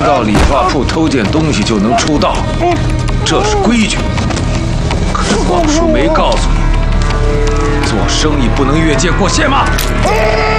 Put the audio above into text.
到理发铺偷件东西就能出道，这是规矩。可是广叔没告诉你，做生意不能越界过线吗？